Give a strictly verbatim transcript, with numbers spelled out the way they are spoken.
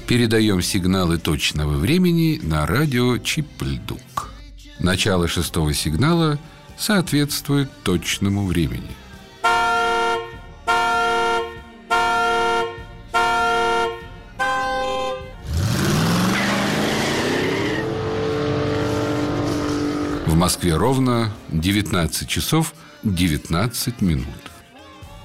Передаем сигналы точного времени на радио Чип-Льдук. Начало шестого сигнала соответствует точному времени. В Москве ровно девятнадцать часов девятнадцать минут.